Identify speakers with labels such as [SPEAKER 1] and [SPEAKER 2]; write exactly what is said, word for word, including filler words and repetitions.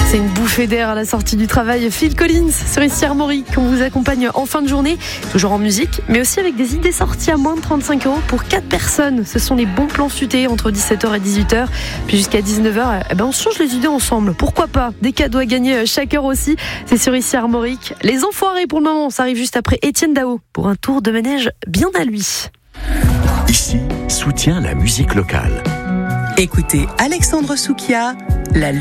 [SPEAKER 1] C'est une bouffée d'air à la sortie du travail. Phil Collins sur ici Armorique, on vous accompagne en fin de journée, toujours en musique, mais aussi avec des idées sorties à moins de trente-cinq euros pour quatre personnes. Ce sont les bons plans futés entre dix-sept heures et dix-huit heures. Puis jusqu'à dix-neuf heures, eh ben on se change les idées ensemble. Pourquoi pas? Des cadeaux à gagner chaque heure aussi. C'est sur ici Armorique. Les enfoirés pour le moment, ça arrive juste après Étienne Dao pour un tour de manège bien à lui.
[SPEAKER 2] Ici, soutient la musique locale.
[SPEAKER 3] Écoutez Alexandre Soukia, la